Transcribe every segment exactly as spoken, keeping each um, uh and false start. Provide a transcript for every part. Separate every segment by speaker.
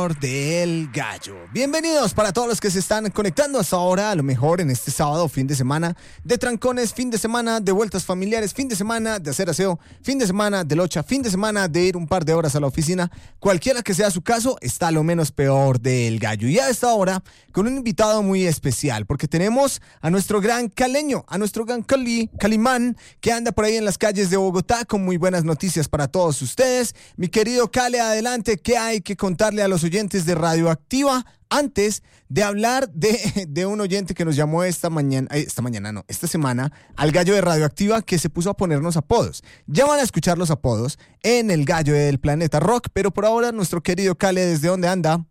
Speaker 1: peor del gallo. Bienvenidos para todos los que se están conectando hasta ahora, a lo mejor en este sábado, fin de semana de trancones, fin de semana de vueltas familiares, fin de semana de hacer aseo, fin de semana de locha, fin de semana de ir un par de horas a la oficina. Cualquiera que sea su caso, está a lo menos peor del gallo. Y a esta hora, con un invitado muy especial, porque tenemos a nuestro gran caleño, a nuestro gran Cali, Calimán, que anda por ahí en las calles de Bogotá con muy buenas noticias para todos ustedes. Mi querido Cale, adelante, ¿qué hay que contarle a los oyentes de Radioactiva antes de hablar de, de un oyente que nos llamó esta mañana, esta mañana no, esta semana, al gallo de Radioactiva, que se puso a ponernos apodos? Ya van a escuchar los apodos en el gallo del Planeta Rock, pero por ahora nuestro querido Cale, ¿desde dónde anda?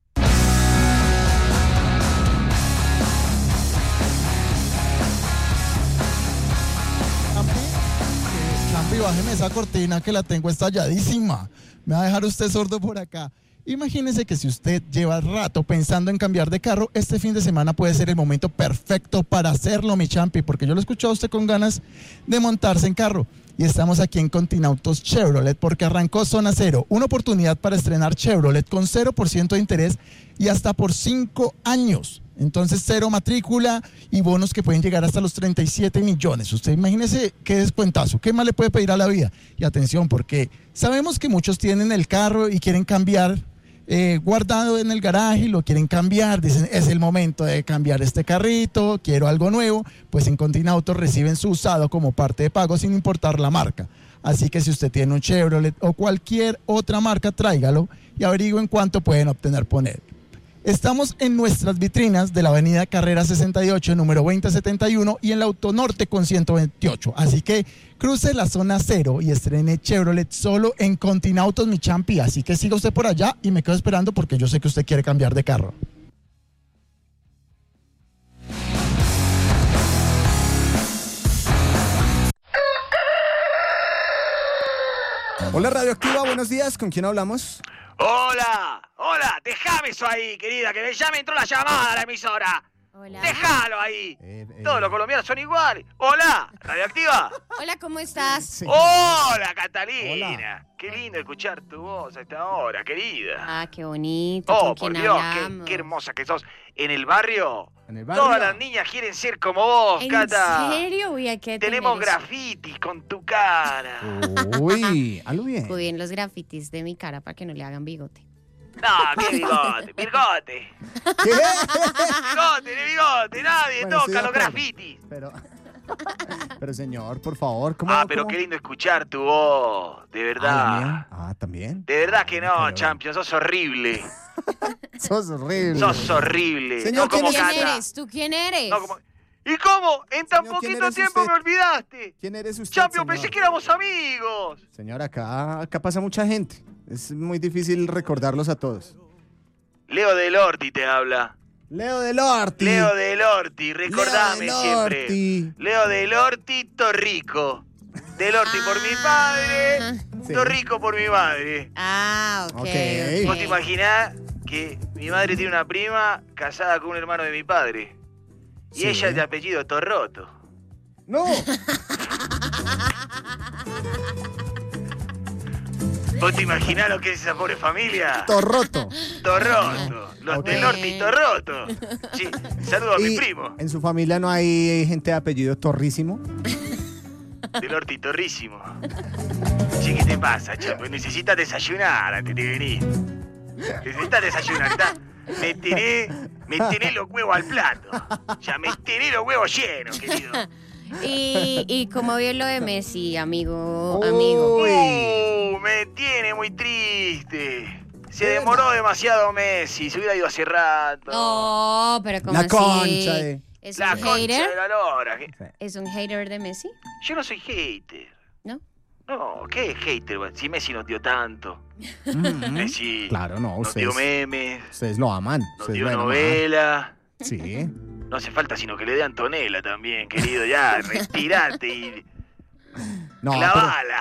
Speaker 2: Champi, bájeme esa cortina que la tengo estalladísima. Me va a dejar usted sordo por acá. Imagínese que si usted lleva rato pensando en cambiar de carro, este fin de semana puede ser el momento perfecto para hacerlo, mi Champi, porque yo lo he escuchado a usted con ganas de montarse en carro. Y estamos aquí en Continautos Chevrolet porque arrancó Zona Cero, una oportunidad para estrenar Chevrolet con cero por ciento de interés y hasta por cinco años. Entonces, cero matrícula y bonos que pueden llegar hasta los treinta y siete millones. Usted imagínese qué descuentazo, qué más le puede pedir a la vida. Y atención, porque sabemos que muchos tienen el carro y quieren cambiar, eh, guardado en el garaje y lo quieren cambiar. Dicen, es el momento de cambiar este carrito, quiero algo nuevo. Pues en Continautos reciben su usado como parte de pago sin importar la marca. Así que si usted tiene un Chevrolet o cualquier otra marca, tráigalo y averigüen cuánto pueden obtener por él. Estamos en nuestras vitrinas de la avenida Carrera sesenta y ocho, número veinte setenta y uno, y en la Autonorte con ciento veintiocho. Así que cruce la Zona Cero y estrene Chevrolet solo en Continautos, mi Champi. Así que siga usted por allá y me quedo esperando porque yo sé que usted quiere cambiar de carro.
Speaker 1: Hola Radioactiva, buenos días, ¿con quién hablamos?
Speaker 3: Hola, hola, déjame eso ahí, querida, que ya me entró la llamada a la emisora.
Speaker 4: Hola.
Speaker 3: Déjalo ahí.
Speaker 1: Eh, eh.
Speaker 3: Todos los colombianos son iguales. Hola, Radioactiva.
Speaker 4: Hola, ¿cómo estás?
Speaker 1: Sí.
Speaker 3: Hola, Catalina.
Speaker 1: Hola.
Speaker 3: Qué lindo escuchar tu voz a esta hora, querida.
Speaker 4: Ah, qué bonito.
Speaker 3: Oh,
Speaker 4: ¿Con
Speaker 3: por
Speaker 4: quién
Speaker 3: Dios,
Speaker 4: hablamos?
Speaker 3: qué, qué hermosa que sos. En el barrio,
Speaker 1: ¿En el barrio?
Speaker 3: todas las niñas quieren ser como vos,
Speaker 4: ¿En
Speaker 3: Cata.
Speaker 4: serio? Uy, hay que
Speaker 3: Tenemos
Speaker 4: tener eso.
Speaker 3: grafitis con tu cara.
Speaker 1: Uy, algo bien.
Speaker 4: Cuiden los grafitis de mi cara para que no le hagan bigote.
Speaker 3: No, qué bigote, bigote.
Speaker 1: ¿Qué?
Speaker 3: Bigote, de bigote, nadie
Speaker 1: Bueno, estoy de
Speaker 3: toca los
Speaker 1: acuerdo.
Speaker 3: grafitis.
Speaker 1: Pero, pero señor, por favor, ¿cómo?
Speaker 3: Ah, pero
Speaker 1: cómo?
Speaker 3: qué lindo escuchar tu voz, de
Speaker 1: Ah, la
Speaker 3: verdad.
Speaker 1: mía. Ah, ¿también?
Speaker 3: De verdad que no,
Speaker 1: Claro.
Speaker 3: Champion, sos horrible.
Speaker 1: Sos horrible.
Speaker 3: Sos horrible.
Speaker 1: Señor,
Speaker 3: no como
Speaker 4: ¿Quién
Speaker 3: Cata.
Speaker 4: eres? ¿Tú quién eres?
Speaker 3: No como... ¿Y cómo? En tan
Speaker 1: Señor, ¿quién
Speaker 3: poquito
Speaker 1: eres
Speaker 3: tiempo
Speaker 1: usted?
Speaker 3: me olvidaste.
Speaker 1: ¿Quién eres usted,
Speaker 3: Champion,
Speaker 1: señor?
Speaker 3: pensé que éramos amigos.
Speaker 1: Señor, acá, acá pasa mucha gente. Es muy difícil recordarlos a todos.
Speaker 3: Leo Del Orti te habla.
Speaker 1: Leo Del Orti.
Speaker 3: Leo Del Orti, recordame
Speaker 1: Leo Del
Speaker 3: siempre.
Speaker 1: Orti.
Speaker 3: Leo Del Orti, Torrico. Del Orti por mi padre,
Speaker 1: Sí.
Speaker 3: Torrico por mi madre.
Speaker 4: Ah, ok.
Speaker 1: Ok.
Speaker 4: ok.
Speaker 3: ¿Vos te imaginás que mi madre tiene una prima casada con un hermano de mi padre? Y
Speaker 1: Sí.
Speaker 3: ella es de apellido Torroto.
Speaker 1: ¡No!
Speaker 3: ¿Vos te imaginás lo que es esa pobre familia?
Speaker 1: Torroto.
Speaker 3: Torroto. Los
Speaker 1: Ok.
Speaker 3: del Orti y Torroto. Sí, saludo a mi
Speaker 1: Y
Speaker 3: primo.
Speaker 1: en su familia no hay gente de apellido Torrísimo.
Speaker 3: Del Orti Torrísimo. Sí, ¿qué te pasa, chapo? Necesitas desayunar antes de venir. Necesitas desayunar, ¿está? Me tiré, me tiré los huevos al plato. Ya me tiré los huevos llenos, querido.
Speaker 4: ¿Y, y cómo vio lo de Messi, amigo?
Speaker 1: Uy.
Speaker 4: amigo?
Speaker 3: Uh, me tiene muy triste. Se
Speaker 1: ¿Qué
Speaker 3: demoró
Speaker 1: onda?
Speaker 3: demasiado Messi, se hubiera ido hace rato.
Speaker 4: Oh, pero ¿cómo
Speaker 1: La
Speaker 4: así?
Speaker 1: concha de...
Speaker 4: ¿Es
Speaker 3: La
Speaker 4: un
Speaker 3: concha
Speaker 4: hater?
Speaker 3: de la lora.
Speaker 4: ¿Es un hater de Messi?
Speaker 3: Yo no soy hater.
Speaker 4: ¿No?
Speaker 3: No, ¿qué es hater? güey? Si Messi nos dio tanto.
Speaker 1: Mm,
Speaker 3: Messi
Speaker 1: Claro, no,
Speaker 3: nos
Speaker 1: ustedes,
Speaker 3: dio memes,
Speaker 1: ustedes lo aman.
Speaker 3: nos
Speaker 1: Ustedes
Speaker 3: dio
Speaker 1: lo aman.
Speaker 3: novela.
Speaker 1: Sí.
Speaker 3: No hace falta sino que le dé Antonella también, querido. Ya, retirate y
Speaker 1: No, pero,
Speaker 3: clavala.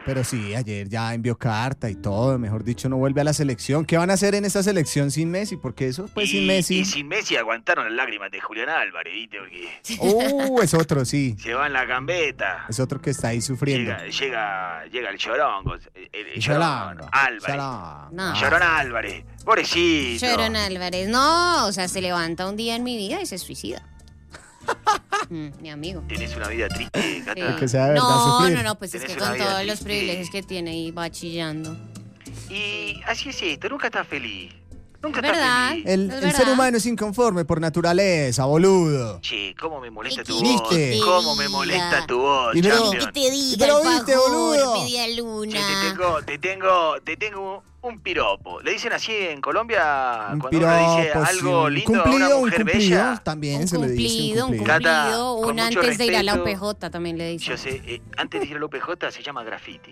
Speaker 1: Pero sí, ayer ya envió carta y todo, mejor dicho, no vuelve a la selección. ¿Qué van a hacer en esta selección sin Messi? Porque eso, pues
Speaker 3: y,
Speaker 1: sin Messi.
Speaker 3: Y sin Messi aguantaron las lágrimas de Julián Álvarez, ¿viste? Porque
Speaker 1: Uh, es otro, sí.
Speaker 3: se va en la gambeta.
Speaker 1: Es otro que está ahí sufriendo.
Speaker 3: Llega, llega, llega el chorongo. El, el, el
Speaker 1: Llorón,
Speaker 3: Llorón Álvarez.
Speaker 1: Llorón.
Speaker 4: No.
Speaker 3: Llorón Álvarez. Pobrecito.
Speaker 4: Sharon Álvarez, no, o sea, se levanta un día en mi vida y se suicida. Mm, mi amigo.
Speaker 3: Tenés una vida triste, Cata.
Speaker 1: Que sea de verdad
Speaker 4: no,
Speaker 1: sufrir.
Speaker 4: no, no, pues es
Speaker 3: Tenés
Speaker 4: que
Speaker 3: una
Speaker 4: con
Speaker 3: vida
Speaker 4: todos los
Speaker 3: triste.
Speaker 4: privilegios que tiene y va chillando.
Speaker 3: Y así es esto, nunca estás feliz. Nunca
Speaker 4: Es
Speaker 3: estás
Speaker 4: verdad.
Speaker 3: feliz.
Speaker 1: El,
Speaker 4: Es
Speaker 1: el
Speaker 4: verdad.
Speaker 1: ser humano es inconforme por naturaleza, boludo.
Speaker 3: Che, cómo me molesta tu
Speaker 4: ¿Qué
Speaker 3: voz.
Speaker 1: quieres que
Speaker 3: Cómo me
Speaker 4: diga?
Speaker 3: molesta tu voz,
Speaker 1: Y pero-
Speaker 3: champion.
Speaker 4: te diga,
Speaker 1: Pero viste, boludo.
Speaker 4: media
Speaker 3: Che,
Speaker 4: luna.
Speaker 3: te tengo, te tengo, te tengo un piropo. Le dicen así en Colombia
Speaker 1: Un
Speaker 3: cuando uno le dice
Speaker 1: piropo,
Speaker 3: algo
Speaker 1: sí.
Speaker 3: lindo
Speaker 1: Un
Speaker 3: a una
Speaker 1: cumplido, un
Speaker 3: mujer
Speaker 1: cumplido,
Speaker 3: bella.
Speaker 1: también
Speaker 4: Un
Speaker 1: se le dice
Speaker 4: cumplido,
Speaker 1: un
Speaker 4: un
Speaker 1: cumplido.
Speaker 3: Cata,
Speaker 4: cumplido,
Speaker 3: con
Speaker 4: un
Speaker 3: mucho
Speaker 4: antes de ir a la U P
Speaker 3: respeto,
Speaker 4: J también le dicen.
Speaker 3: Yo sé, eh, antes de ir al U P J se llama graffiti.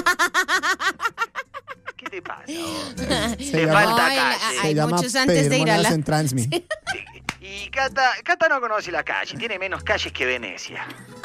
Speaker 3: ¿Qué te pasa vos?
Speaker 1: Se
Speaker 3: Te
Speaker 1: llama-
Speaker 3: falta
Speaker 4: No, el-
Speaker 3: calle.
Speaker 1: Se
Speaker 4: hay
Speaker 1: llama
Speaker 4: muchos antes de
Speaker 1: pedir
Speaker 4: ir a
Speaker 1: monedas
Speaker 4: la-
Speaker 1: en Transmi.
Speaker 3: Y Cata, Cata no conoce la calle, tiene menos calles que Venecia.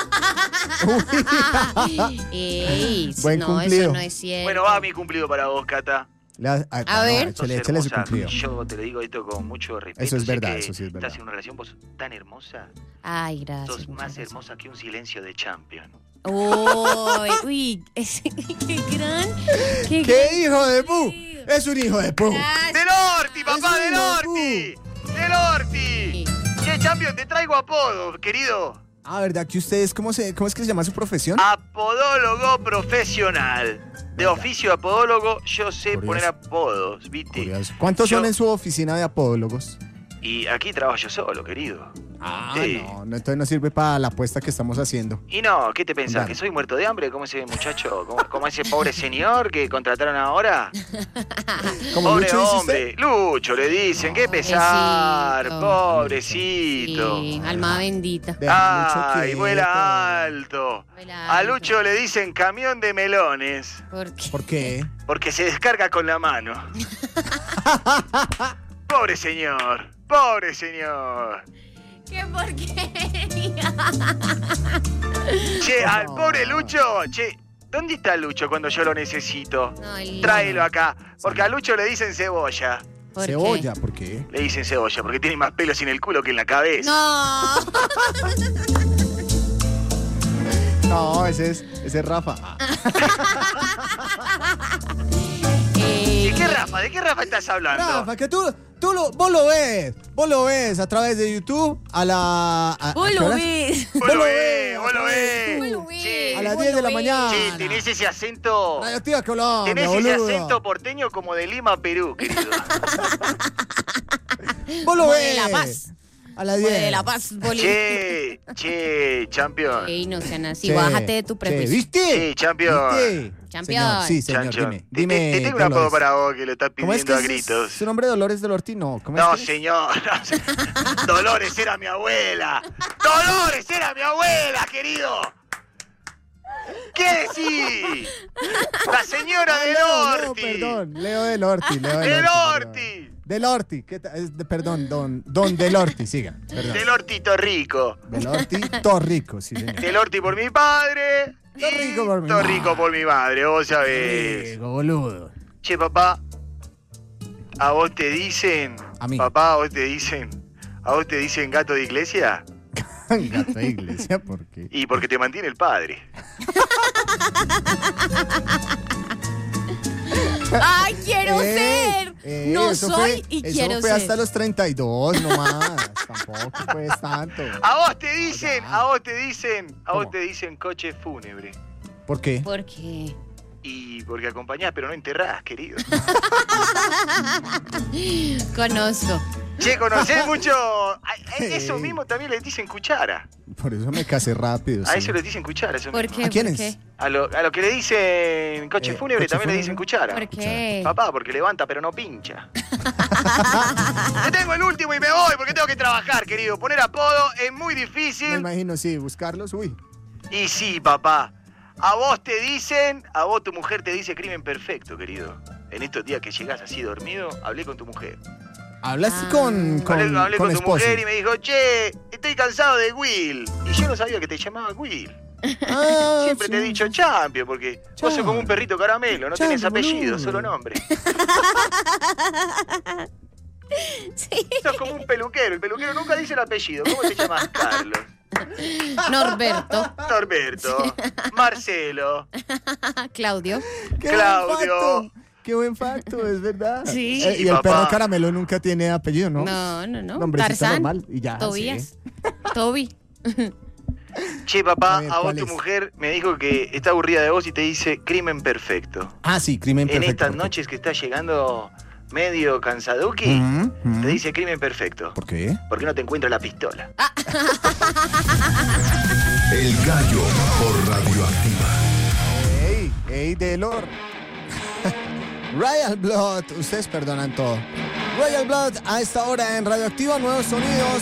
Speaker 4: Ey,
Speaker 1: Buen
Speaker 4: no,
Speaker 1: cumplido.
Speaker 4: eso no es cierto.
Speaker 3: Bueno, va mi cumplido para vos, Cata.
Speaker 1: Le ha- ah,
Speaker 4: A
Speaker 1: no,
Speaker 4: ver.
Speaker 3: Sos
Speaker 1: Échale, échale su
Speaker 3: hermosa.
Speaker 1: cumplido.
Speaker 3: Yo te lo digo esto con mucho respeto.
Speaker 1: Eso es
Speaker 3: Sé
Speaker 1: verdad,
Speaker 3: que
Speaker 1: eso sí es verdad.
Speaker 3: Estás en una relación vos tan hermosa.
Speaker 4: Ay, gracias.
Speaker 3: Sos
Speaker 4: muchas
Speaker 3: más
Speaker 4: gracias.
Speaker 3: hermosa que un silencio de champion.
Speaker 4: Uy, uy, es- qué gran. Qué,
Speaker 1: ¡Qué
Speaker 4: gran
Speaker 1: hijo de pu!
Speaker 4: cumplido.
Speaker 1: Es un hijo de pu.
Speaker 4: Gracias.
Speaker 3: ¡Del Orti, papá,
Speaker 1: Es
Speaker 3: del
Speaker 1: un
Speaker 3: Orti! ¡Del Orti! Che, champion, te traigo apodo, querido.
Speaker 1: Ah, ¿verdad que ustedes, cómo, se, cómo es que se llama su profesión?
Speaker 3: Apodólogo profesional. De oficio apodólogo, yo sé
Speaker 1: Curioso.
Speaker 3: poner apodos, ¿viste?
Speaker 1: Curioso. ¿Cuántos
Speaker 3: Yo-
Speaker 1: son en su oficina de apodólogos?
Speaker 3: Y aquí trabajo yo solo, querido.
Speaker 1: Ah,
Speaker 3: Sí.
Speaker 1: no, no, entonces no sirve para la apuesta que estamos haciendo.
Speaker 3: Y no, ¿qué te pensás?
Speaker 1: Dale.
Speaker 3: ¿Que soy muerto de hambre? ¿Como ese muchacho? ¿Como, como ese pobre señor que contrataron ahora?
Speaker 1: ¿Cómo
Speaker 3: Pobre
Speaker 1: Lucho dice
Speaker 3: hombre.
Speaker 1: usted?
Speaker 3: Lucho, le dicen. Qué pesar.
Speaker 4: Pobrecito.
Speaker 3: Pobrecito.
Speaker 4: Sí, alma bendita.
Speaker 1: Deja Lucho
Speaker 3: Ay,
Speaker 1: quieto.
Speaker 3: vuela alto.
Speaker 4: Vuela
Speaker 3: A
Speaker 4: alto.
Speaker 3: Lucho le dicen camión de melones.
Speaker 4: ¿Por qué?
Speaker 1: ¿Por qué?
Speaker 3: Porque se descarga con la mano. Pobre señor. Pobre señor.
Speaker 4: ¿Qué porquería?
Speaker 3: Che, al pobre Lucho. Che, ¿dónde está Lucho cuando yo lo necesito?
Speaker 4: No, el-
Speaker 3: Tráelo acá. Porque a Lucho le dicen cebolla.
Speaker 4: ¿Por qué?
Speaker 1: Cebolla, ¿por qué?
Speaker 3: Le dicen cebolla porque tiene más pelos en el culo que en la cabeza.
Speaker 4: No.
Speaker 1: No, ese es, ese es Rafa. Ah,
Speaker 4: Eh,
Speaker 3: ¿De qué Rafa? ¿De qué Rafa estás hablando?
Speaker 1: Rafa, que tú, tú lo, vos lo ves. Vos lo ves a través de YouTube a la... a-
Speaker 4: Vos
Speaker 1: ¿a qué
Speaker 4: lo
Speaker 1: horas?
Speaker 4: ves.
Speaker 3: Vos lo ves, vos lo ves.
Speaker 4: Vos lo ves.
Speaker 3: Che,
Speaker 1: A las
Speaker 4: Vos
Speaker 1: diez de
Speaker 4: lo
Speaker 1: la
Speaker 4: ves.
Speaker 1: mañana.
Speaker 3: che, tenés ese acento.
Speaker 1: Radioactiva Colombia,
Speaker 3: Tenés ese
Speaker 1: boludo.
Speaker 3: acento porteño como de Lima, Perú, querido.
Speaker 1: Vos lo
Speaker 4: Como
Speaker 1: ves.
Speaker 4: de La Paz.
Speaker 1: A las
Speaker 4: Como
Speaker 1: diez.
Speaker 4: de La Paz, Bolivia.
Speaker 3: Che, che, champion.
Speaker 4: Ey, no sean así.
Speaker 1: Che,
Speaker 4: Bájate de tu
Speaker 1: che,
Speaker 4: prejuicio.
Speaker 1: ¿viste?
Speaker 3: Sí, champion.
Speaker 1: ¿Viste?
Speaker 4: Champion.
Speaker 1: Señor, sí, señor,
Speaker 3: Chanchón.
Speaker 1: dime.
Speaker 3: Te-
Speaker 1: Dime,
Speaker 3: te, te tengo un apodo
Speaker 1: Dolores.
Speaker 3: para vos que lo estás
Speaker 1: ¿Cómo es
Speaker 3: pidiendo
Speaker 1: que
Speaker 3: a
Speaker 1: es-
Speaker 3: gritos.
Speaker 1: su nombre Dolores del Orti? No, ¿cómo
Speaker 3: No,
Speaker 1: es que es?
Speaker 3: señor. Dolores era mi abuela. Dolores era mi abuela, querido. ¿Qué decís? La señora del
Speaker 1: No, no,
Speaker 3: Orti.
Speaker 1: perdón, Leo del Orti, Leo del,
Speaker 3: Del
Speaker 1: Orti.
Speaker 3: Orti.
Speaker 1: perdón. Del Orti, ¿qué ta- es de- perdón, don, don del Orti, siga, perdón.
Speaker 3: Del Ortito Rico.
Speaker 1: Del Orti, Torrico, sí, señor.
Speaker 3: Del Orti por mi padre.
Speaker 1: Torrico
Speaker 3: y
Speaker 1: por mi
Speaker 3: Torrico
Speaker 1: madre.
Speaker 3: por mi madre, vos sabés.
Speaker 1: Rico, boludo.
Speaker 3: Che, papá, a vos te dicen.
Speaker 1: A mí.
Speaker 3: Papá, a vos te dicen. ¿A vos te dicen gato de iglesia?
Speaker 1: Gato de iglesia, ¿por qué?
Speaker 3: Y porque te mantiene el padre.
Speaker 4: ¡Ay, quiero
Speaker 1: Eh,
Speaker 4: ser!
Speaker 1: eh,
Speaker 4: no
Speaker 1: eso
Speaker 4: soy
Speaker 1: fue-
Speaker 4: y
Speaker 1: eso
Speaker 4: quiero
Speaker 1: fue
Speaker 4: ser.
Speaker 1: hasta los treinta y dos nomás. Tampoco pues tanto.
Speaker 3: A vos te dicen,
Speaker 1: Ya.
Speaker 3: a vos te dicen, a vos
Speaker 1: ¿Cómo?
Speaker 3: te dicen coche fúnebre.
Speaker 1: ¿Por qué?
Speaker 4: ¿Por qué?
Speaker 3: Y porque acompañás pero no enterrás, querido.
Speaker 4: Conozco.
Speaker 3: Che, conocés mucho. A, a eso mismo también les dicen cuchara.
Speaker 1: Por eso me casé rápido.
Speaker 3: A
Speaker 1: sí.
Speaker 3: eso les dicen cuchara. Eso
Speaker 4: ¿Por
Speaker 3: mismo.
Speaker 4: qué?
Speaker 1: ¿A quiénes?
Speaker 4: ¿Por qué?
Speaker 3: A lo, a lo que le dicen coche
Speaker 1: Eh,
Speaker 3: fúnebre
Speaker 1: coche
Speaker 3: también le
Speaker 1: fúnebre.
Speaker 3: dicen cuchara.
Speaker 4: ¿Por qué?
Speaker 3: Papá, porque levanta pero no pincha. Yo tengo el último y me voy porque tengo que trabajar, querido. Poner apodo es muy
Speaker 1: Me
Speaker 3: difícil.
Speaker 1: imagino, sí, buscarlos, uy.
Speaker 3: Y sí, papá. A vos te dicen, a vos tu mujer te dice crimen perfecto, querido. En estos días que llegás así dormido, hablé con tu mujer.
Speaker 1: Hablaste
Speaker 4: Ah.
Speaker 1: con, con,
Speaker 3: hablé hablé
Speaker 1: con
Speaker 3: con, tu
Speaker 1: esposo.
Speaker 3: mujer y me dijo, che, estoy cansado de Will. Y yo no sabía que te llamaba Will.
Speaker 1: Ah,
Speaker 3: Siempre te he
Speaker 1: sí.
Speaker 3: dicho Champion, porque vos sos como un perrito caramelo, no tenés
Speaker 1: Champion,
Speaker 3: apellido,
Speaker 1: boludo.
Speaker 3: solo nombre.
Speaker 4: Sí.
Speaker 3: Sos como un peluquero, el peluquero nunca dice el apellido. ¿Cómo te llamas, Carlos?
Speaker 4: Norberto.
Speaker 3: Norberto, Marcelo.
Speaker 4: Claudio.
Speaker 1: ¡Qué
Speaker 3: Claudio.
Speaker 1: buen facto! ¡Qué buen facto, es verdad!
Speaker 4: Sí.
Speaker 1: Eh, y
Speaker 3: Sí,
Speaker 1: el
Speaker 3: papá.
Speaker 1: perro caramelo nunca tiene apellido, ¿no?
Speaker 4: No, no, no.
Speaker 1: Nombrecito
Speaker 4: Tarzán.
Speaker 1: normal y ya,
Speaker 4: Tobías.
Speaker 1: sí.
Speaker 4: Toby.
Speaker 3: Che, papá,
Speaker 1: A ver,
Speaker 3: a, vos
Speaker 1: ¿cuál
Speaker 3: tu
Speaker 1: es?
Speaker 3: mujer me dijo que está aburrida de vos y te dice crimen perfecto.
Speaker 1: Ah, sí, crimen
Speaker 3: En
Speaker 1: perfecto.
Speaker 3: estas
Speaker 1: ¿por qué?
Speaker 3: noches que estás llegando medio cansaduki,
Speaker 1: Ujú, ujú.
Speaker 3: te dice crimen perfecto.
Speaker 1: ¿Por qué?
Speaker 3: Porque no te encuentro la pistola.
Speaker 5: El gallo por Radioactiva.
Speaker 1: ¡Ey! ¡Ey, Delor! Royal Blood, ustedes perdonan todo. Royal Blood a esta hora en Radioactiva, nuevos sonidos.